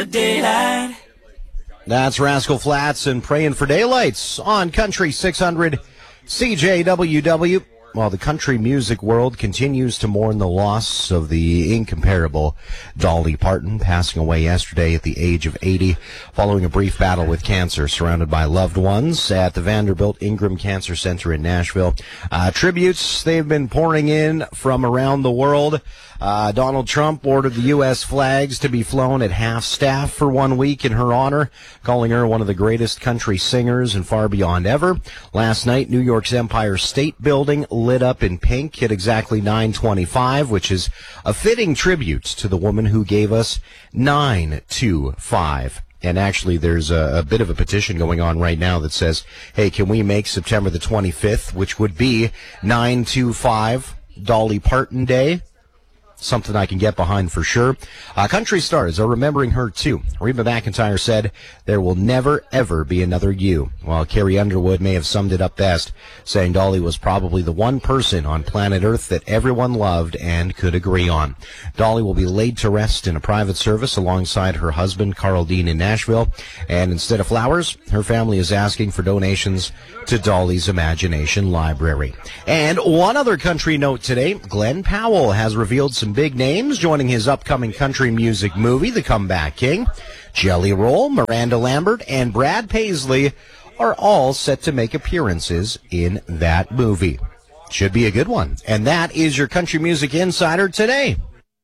Daylight. That's Rascal Flatts and Praying for Daylights on Country 600 CJWW. While the country music world continues to mourn the loss of the incomparable Dolly Parton, passing away yesterday at the age of 80, following a brief battle with cancer, surrounded by loved ones at the Vanderbilt Ingram Cancer Center in Nashville. Tributes, they've been pouring in from around the world. Donald Trump ordered the U.S. flags to be flown at half-staff for 1 week in her honor, calling her one of the greatest country singers and far beyond ever. Last night, New York's Empire State Building lit up in pink at exactly 9:25, which is a fitting tribute to the woman who gave us 925. And actually, there's a bit of a petition going on right now that says, hey, can we make September the 25th, which would be 925 Dolly Parton Day? Something I can get behind for sure. Country stars are remembering her, too. Reba McEntire said, there will never, ever be another you. While Carrie Underwood may have summed it up best, saying Dolly was probably the one person on planet Earth that everyone loved and could agree on. Dolly will be laid to rest in a private service alongside her husband, Carl Dean, in Nashville. And instead of flowers, her family is asking for donations to Dolly's Imagination Library. And one other country note today, Glenn Powell has revealed some big names joining his upcoming country music movie, The Comeback King. Jelly Roll, Miranda Lambert, and Brad Paisley are all set to make appearances in that movie. Should be a good one. And that is your Country Music Insider today.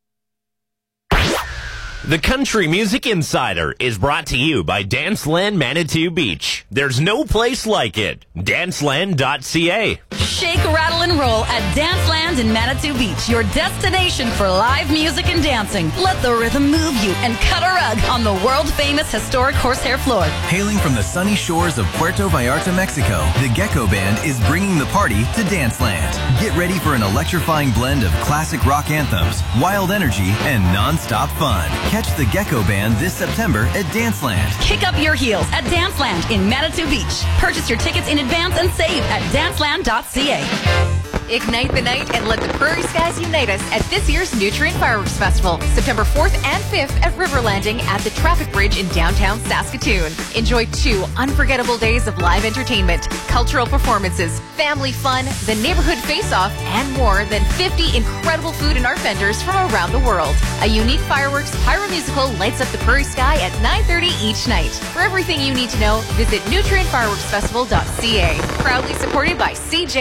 The Country Music Insider is brought to you by Danceland Manitou Beach. There's no place like it. Danceland.ca. Shake, rattle, and roll at Danceland in Manitou Beach, your destination for live music and dancing. Let the rhythm move you and cut a rug on the world-famous historic horsehair floor. Hailing from the sunny shores of Puerto Vallarta, Mexico, the Gecko Band is bringing the party to Danceland. Get ready for an electrifying blend of classic rock anthems, wild energy, and non-stop fun. Catch the Gecko Band this September at Danceland. Kick up your heels at Danceland in Manitou Beach. Purchase your tickets in advance and save at danceland.ca. Ignite the night and let the Prairie Skies unite us at this year's Nutrient Fireworks Festival, September 4th and 5th at River Landing at the Traffic Bridge in downtown Saskatoon. Enjoy 2 unforgettable days of live entertainment, cultural performances, family fun, the neighborhood face-off, and more than 50 incredible food and art vendors from around the world. A unique fireworks pyro musical lights up the prairie sky at 9:30 each night. For everything you need to know, visit nutrientfireworksfestival.ca. Proudly supported by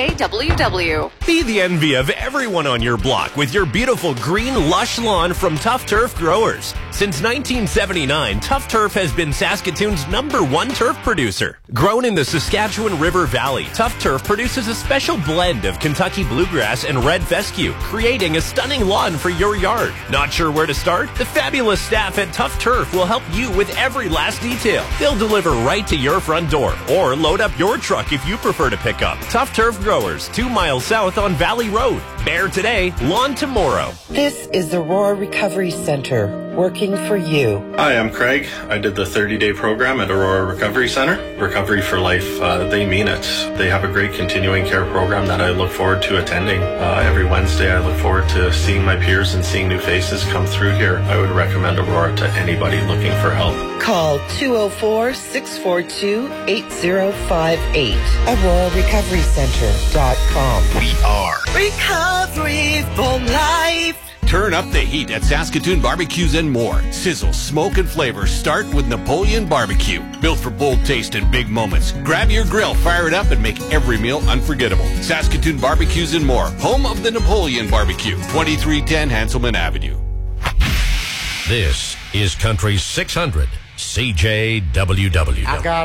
CJWW. Be the envy of everyone on your block with your beautiful green, lush lawn from Tough Turf Growers. Since 1979, Tough Turf has been Saskatoon's #1 turf producer. Grown in the Saskatchewan River Valley, Tough Turf produces a special blend of Kentucky bluegrass and red fescue, creating a stunning lawn for your yard. Not sure where to start? The fabulous staff at Tough Turf will help you with every last detail. They'll deliver right to your front door or load up your truck if you prefer to pick up. Tough Turf Growers, 2 miles south on Valley Road. Bare today, lawn tomorrow. This is the Aurora Recovery Center, working for you. Hi, I'm Craig. I did the 30-day program at Aurora Recovery Center. Recovery for life, they mean it. They have a great continuing care program that I look forward to attending. Every Wednesday I look forward to seeing my peers and seeing new faces come through here. I would recommend Aurora to anybody looking for help. Call 204-642-8058. AuroraRecoveryCenter.com. We are Recovery for Life. Turn up the heat at Saskatoon Barbecues and more. Sizzle, smoke, and flavor start with Napoleon Barbecue. Built for bold taste and big moments. Grab your grill, fire it up, and make every meal unforgettable. Saskatoon Barbecues and more. Home of the Napoleon Barbecue. 2310 Hanselman Avenue. This is Country 600 CJWW. I got